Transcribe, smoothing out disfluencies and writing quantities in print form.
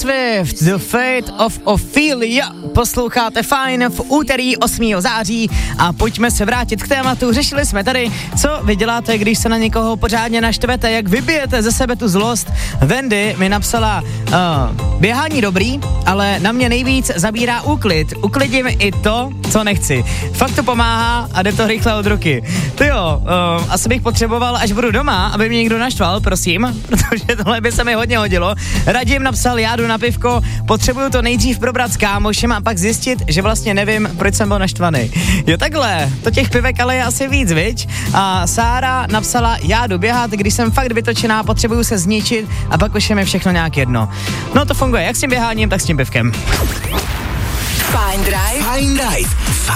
Swift, The Fate of Ophelia. Posloucháte Fajn v úterý 8. září a pojďme se vrátit k tématu. Řešili jsme tady, co vy děláte, když se na někoho pořádně naštvete, jak vybijete ze sebe tu zlost. Wendy mi napsala, běhání dobrý, ale na mě nejvíc zabírá úklid. Uklidím i to, co nechci. Fakt to pomáhá a jde to rychle od ruky. Ty jo, asi bych potřeboval, až budu doma, aby mě někdo naštval, prosím, protože tohle by se mi hodně hodilo. Radim napsal, já jdu na pivko, potřebuju to nejdřív probrat s kámošem a pak zjistit, že vlastně nevím, proč jsem byl naštvaný. Jo takhle, to těch pivek ale je asi víc, viď? A Sára napsala, já jdu běhat, když jsem fakt vytočená, potřebuju se zničit a pak už je mi všechno nějak jedno. No to funguje jak s tím běháním, tak s tím pivkem. Fajn Drive.